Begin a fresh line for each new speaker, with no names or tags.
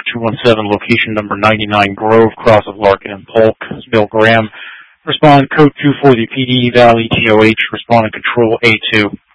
217, location number 99 Grove, cross of Larkin and Polk. This is Bill Graham. Respondent code 2 for the PD Valley TOH, respondent control A2.